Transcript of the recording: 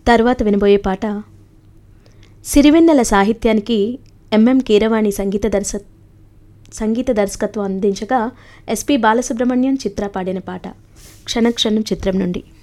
తర్వాత వినబోయే పాట సిరివెన్నెల సాహిత్యానికి ఎంఎం కీరవాణి సంగీత దర్శకత్వం అందించగా ఎస్పి బాలసుబ్రహ్మణ్యం చిత్ర పాడిన పాట క్షణక్షణం చిత్రం నుండి.